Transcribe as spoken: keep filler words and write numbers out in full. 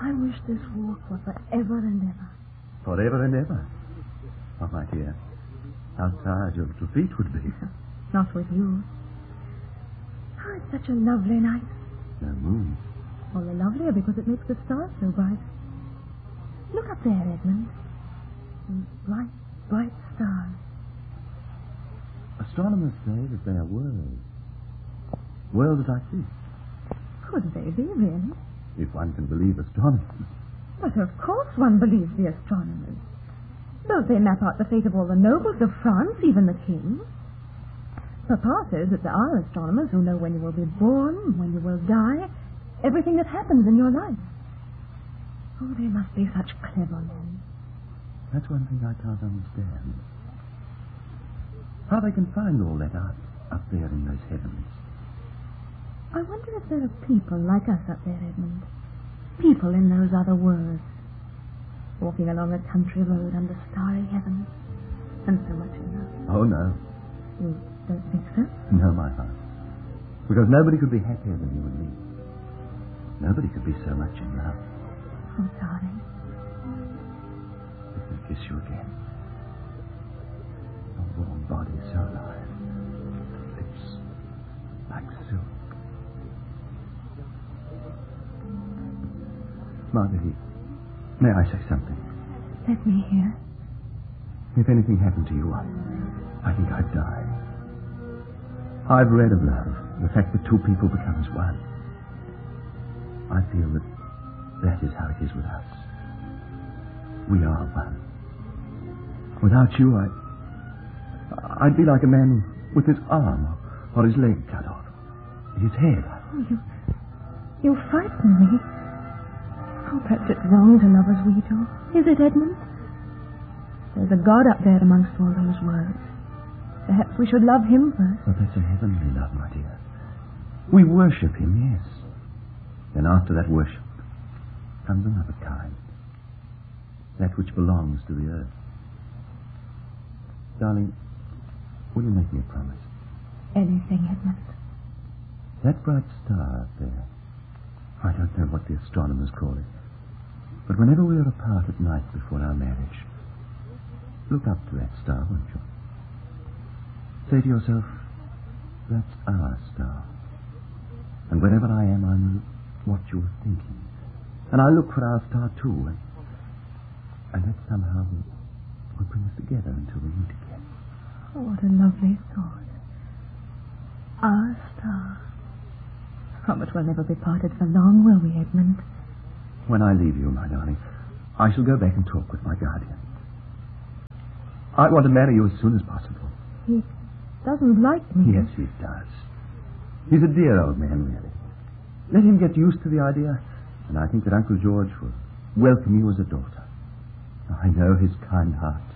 I wish this walk were forever and ever. Forever and ever? Oh, my dear, how tired your little feet would be. Not with you. Oh, it's such a lovely night. No moon. All the lovelier because it makes the stars so bright. Look up there, Edmund. Those bright, bright stars. Astronomers say that they are worlds. Worlds like this. Could they be, really? If one can believe astronomers. But of course one believes the astronomers. Don't they map out the fate of all the nobles of France, even the king? Papa says that there are astronomers who know when you will be born, when you will die, everything that happens in your life. Oh, they must be such clever men. That's one thing I can't understand. How they can find all that out up there in those heavens. I wonder if there are people like us up there, Edmund. People in those other worlds. Walking along a country road under starry heavens. And so much in love. Oh, no. You don't think so? No, my heart. Because nobody could be happier than you and me. Nobody could be so much in love. Oh, darling. Let me kiss you again. Your warm body so alive. Lips like silk. Marguerite, may I say something? Let me hear. If anything happened to you, I, I think I'd die. I've read of love, the fact that two people become as one. I feel that that is how it is with us. We are one. Without you, I, I'd be like a man with his arm or his leg cut off. His head. Oh, you, you frighten me. Oh, perhaps it's wrong to love as we do. Is it, Edmund? There's a God up there amongst all those worlds. Perhaps we should love him first. But that's a heavenly love, my dear. We worship him, yes. Then after that worship comes another kind. That which belongs to the earth. Darling, will you make me a promise? Anything, Edmund. That bright star up there, I don't know what the astronomers call it, but whenever we are apart at night before our marriage, look up to that star, won't you? Say to yourself, that's our star. And wherever I am, I know what you're thinking. And I look for our star too, and, and that somehow will, will bring us together until we meet again. Oh, what a lovely thought. Our star. Oh, but we'll never be parted for long, will we, Edmund? When I leave you, my darling, I shall go back and talk with my guardian. I want to marry you as soon as possible. He doesn't like me. Yes, he does. He's a dear old man, really. Let him get used to the idea, and I think that Uncle George will welcome you as a daughter. I know his kind heart